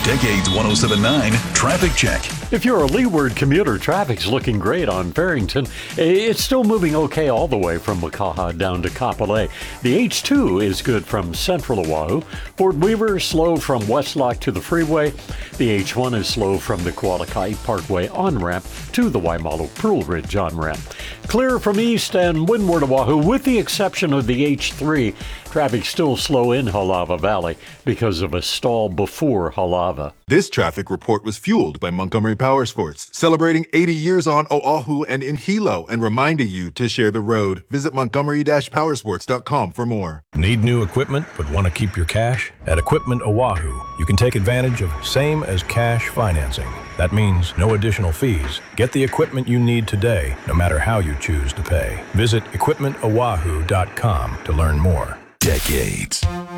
Decades 1079 Traffic Check. If you're a Leeward commuter, traffic's looking great on Farrington. It's still moving okay all the way from Wakaha down to Kapolei. The H2 is good from Central Oahu. Fort Weaver slow from Westlock to the freeway. The H1 is slow from the Kualakai Parkway on-ramp to the Waimalu Pearl Ridge on-ramp. Clear from east and windward Oahu with the exception of the H3. Traffic still slow in Halava Valley because of a stall before Halava. This traffic report was fueled by Montgomery Powersports, celebrating 80 years on Oahu and in Hilo and reminding you to share the road. Visit montgomery-powersports.com for more. Need new equipment but want to keep your cash? At Equipment Oahu, you can take advantage of same as cash financing. That means no additional fees. Get the equipment you need today, no matter how you choose to pay. Visit equipmentoahu.com to learn more. Decades.